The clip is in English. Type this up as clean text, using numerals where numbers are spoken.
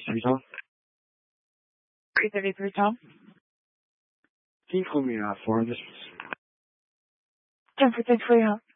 333 Tom. 333 Tom. Can you call me 400? 10 for 10 for you.